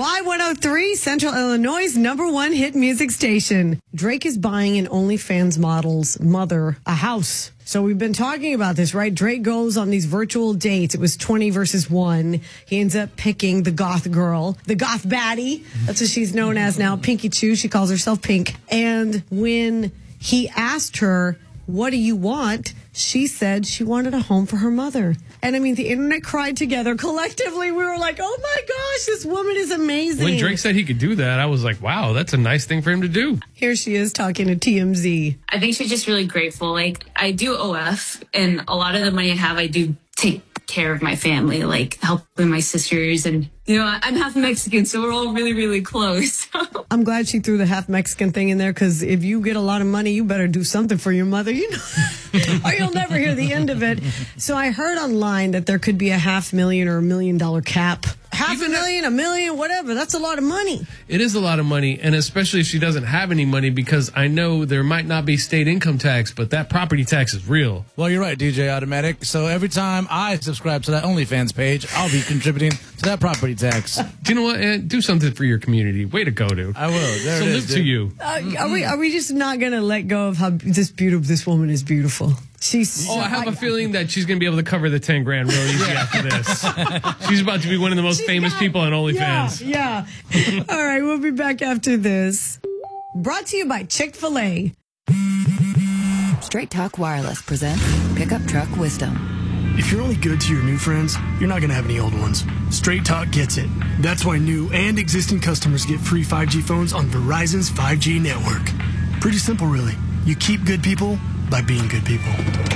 Y103, Central Illinois' #1 hit music station. Drake is buying an OnlyFans model's mother a house. So we've been talking about this, right? Drake goes on these virtual dates. It was 20 versus 1. He ends up picking the goth girl, the goth baddie. That's what she's known as now, Pinky Chew. She calls herself Pink. And when he asked her, what do you want? She said she wanted a home for her mother. And I mean, the internet cried together. Collectively, we were like, oh my gosh, this woman is amazing. When Drake said he could do that, I was like, wow, that's a nice thing for him to do. Here she is talking to TMZ. I think she's just really grateful. Like, I do OF, and a lot of the money I have, I do take care of my family, like helping my sisters. And, you know, I'm half Mexican, so we're all really, really close. I'm glad she threw the half Mexican thing in there, because if you get a lot of money, you better do something for your mother, you know, or you'll never hear the end of it. So I heard online that there could be a $500,000 or $1 million cap. $500,000, $1 million, whatever. That's a lot of money. It is a lot of money, and especially if she doesn't have any money, because I know there might not be state income tax, but that property tax is real. Well, you're right, DJ Automatic. So every time I subscribe to that OnlyFans page, I'll be contributing to that property tax. Do you know what? Do something for your community. Way to go, dude. I will. There so it live is, to you. Are we just not going to let go of how this woman is beautiful? I have a feeling that she's going to be able to cover the 10 grand real easy after this. She's about to be one of the most famous people on OnlyFans. Yeah. All right, we'll be back after this. Brought to you by Chick-fil-A. Straight Talk Wireless presents Pickup Truck Wisdom. If you're only good to your new friends, you're not going to have any old ones. Straight Talk gets it. That's why new and existing customers get free 5G phones on Verizon's 5G network. Pretty simple, really. You keep good people by being good people.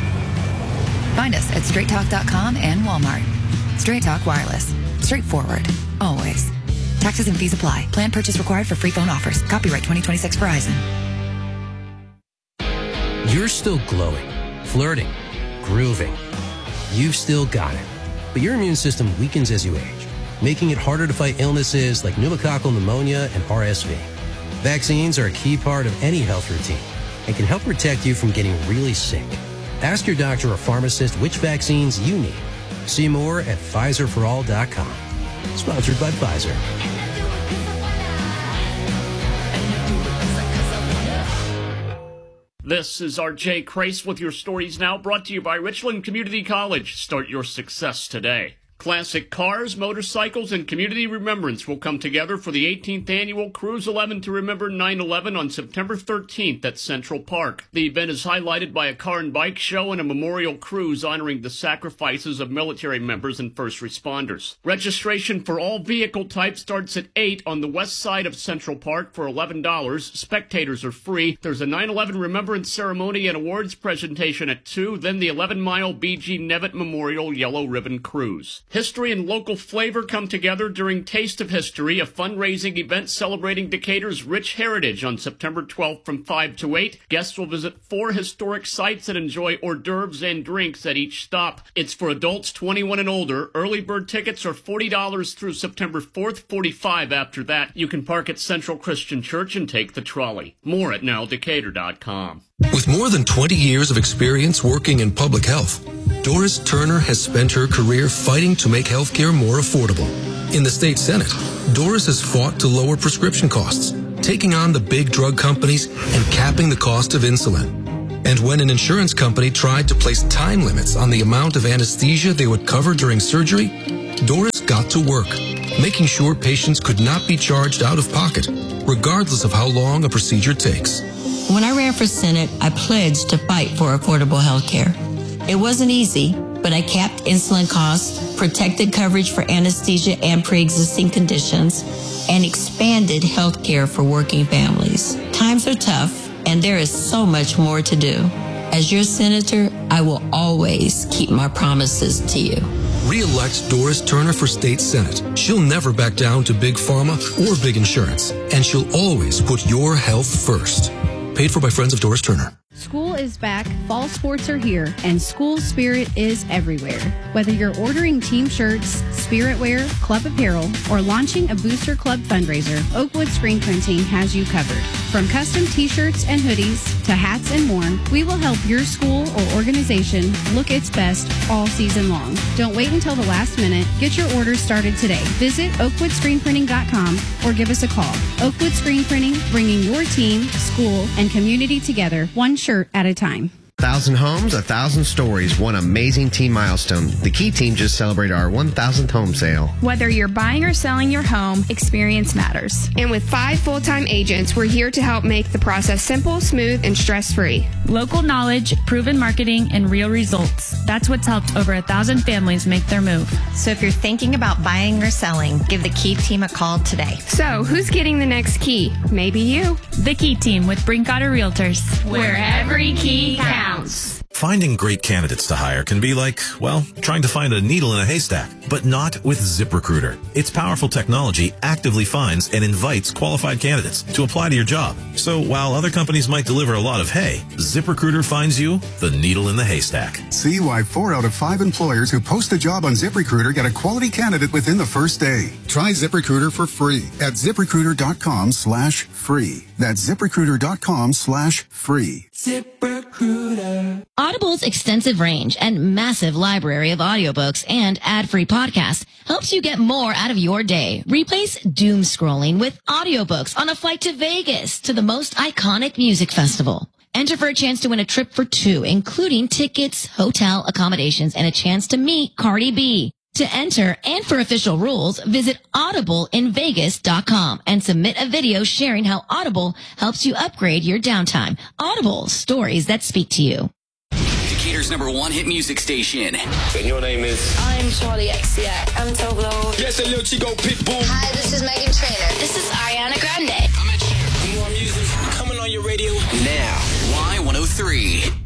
Find us at straighttalk.com and Walmart. Straight Talk Wireless. Straightforward. Always. Taxes and fees apply. Plan purchase required for free phone offers. Copyright 2026 Verizon. You're still glowing, flirting, grooving. You've still got it. But your immune system weakens as you age, making it harder to fight illnesses like pneumococcal pneumonia and RSV. Vaccines are a key part of any health routine and can help protect you from getting really sick. Ask your doctor or pharmacist which vaccines you need. See more at PfizerForAll.com. Sponsored by Pfizer. This is R.J. Crace with your stories now, brought to you by Richland Community College. Start your success today. Classic cars, motorcycles, and community remembrance will come together for the 18th annual Cruise 11 to Remember 9/11 on September 13th at Central Park. The event is highlighted by a car and bike show and a memorial cruise honoring the sacrifices of military members and first responders. Registration for all vehicle types starts at 8 on the west side of Central Park for $11. Spectators are free. There's a 9/11 remembrance ceremony and awards presentation at 2, then the 11-mile B.G. Nevitt Memorial Yellow Ribbon Cruise. History and local flavor come together during Taste of History, a fundraising event celebrating Decatur's rich heritage on September 12th from 5 to 8. Guests will visit 4 historic sites and enjoy hors d'oeuvres and drinks at each stop. It's for adults 21 and older. Early bird tickets are $40 through September 4th, $45 after that. You can park at Central Christian Church and take the trolley. More at nowdecatur.com. With more than 20 years of experience working in public health, Doris Turner has spent her career fighting to make healthcare more affordable. In the state Senate, Doris has fought to lower prescription costs, taking on the big drug companies and capping the cost of insulin. And when an insurance company tried to place time limits on the amount of anesthesia they would cover during surgery, Doris got to work, making sure patients could not be charged out of pocket, regardless of how long a procedure takes. When I ran for Senate, I pledged to fight for affordable health care. It wasn't easy, but I capped insulin costs, protected coverage for anesthesia and pre-existing conditions, and expanded health care for working families. Times are tough, and there is so much more to do. As your senator, I will always keep my promises to you. Re-elect Doris Turner for State Senate. She'll never back down to big pharma or big insurance, and she'll always put your health first. Paid for by Friends of Doris Turner. School is back, fall sports are here, and school spirit is everywhere. Whether you're ordering team shirts, spirit wear, club apparel, or launching a Booster Club fundraiser, Oakwood Screen Printing has you covered. From custom t-shirts and hoodies to hats and more, we will help your school or organization look its best all season long. Don't wait until the last minute. Get your orders started today. Visit oakwoodscreenprinting.com or give us a call. Oakwood Screen Printing, bringing your team, school, and community together, one shirt at a time. 1,000 homes, 1,000 stories, one amazing team milestone. The Key team just celebrated our 1,000th home sale. Whether you're buying or selling your home, experience matters. And with 5 full-time agents, we're here to help make the process simple, smooth, and stress-free. Local knowledge, proven marketing, and real results. That's what's helped over 1,000 families make their move. So if you're thinking about buying or selling, give the Key team a call today. So who's getting the next key? Maybe you. The Key team with Brinkotter Realtors. Where every key counts. Finding great candidates to hire can be like, well, trying to find a needle in a haystack, but not with ZipRecruiter. Its powerful technology actively finds and invites qualified candidates to apply to your job. So while other companies might deliver a lot of hay, ZipRecruiter finds you the needle in the haystack. See why 4 out of 5 employers who post a job on ZipRecruiter get a quality candidate within the first day. Try ZipRecruiter for free at ZipRecruiter.com/free. That's ZipRecruiter.com/free. ZipRecruiter. Audible's extensive range and massive library of audiobooks and ad-free podcasts helps you get more out of your day. Replace doom scrolling with audiobooks on a flight to Vegas to the most iconic music festival. Enter for a chance to win a trip for 2, including tickets, hotel accommodations, and a chance to meet Cardi B. To enter and for official rules, visit audibleinvegas.com and submit a video sharing how Audible helps you upgrade your downtime. Audible, stories that speak to you. Decatur's #1 hit music station. And your name is? I'm Charlie XCX. I'm Toglo. Yes, a little Chico Pitbull. Hi, this is Megan Trainor. This is Ariana Grande. I'm at Cher. More music coming on your radio. Now, Y103.